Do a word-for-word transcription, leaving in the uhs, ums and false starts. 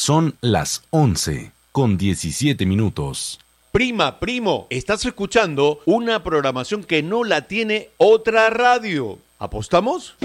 Son las once con diecisiete minutos. Prima, primo, estás escuchando una programación que no la tiene otra radio. ¿Apostamos?